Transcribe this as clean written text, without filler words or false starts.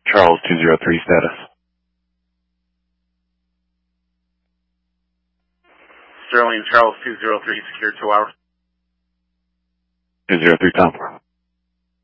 Charles 203 status. Sterling Charles 203, secure 2 hours. 203 Tom.